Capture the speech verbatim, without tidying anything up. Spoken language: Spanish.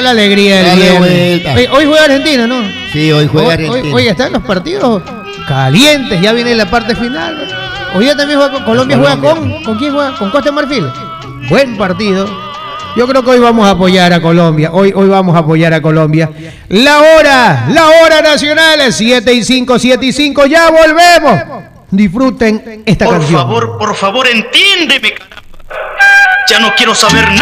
la alegría del viernes. Hoy, hoy juega Argentina, ¿no? Sí, hoy juega hoy, Argentina. Hoy, hoy están los partidos calientes, ya viene la parte final, ¿no? Hoy día también juega con Colombia, juega con, ¿con quién juega? Con Costa de Marfil. Buen partido. Yo creo que hoy vamos a apoyar a Colombia. Hoy, hoy vamos a apoyar a Colombia. La hora, la hora nacional, siete y cinco, siete y cinco. Ya volvemos. Disfruten esta por canción. Por favor, por favor, entiéndeme. Ya no quiero saber nada.